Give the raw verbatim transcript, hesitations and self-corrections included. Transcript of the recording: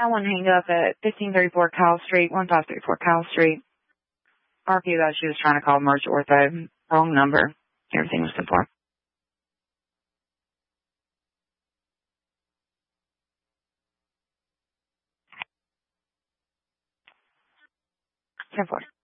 I want to hang up at fifteen thirty-four Kyle Street, one five three four Kyle Street. R P that she was trying to call Merge Ortho. Wrong number. Everything was simple. ten four.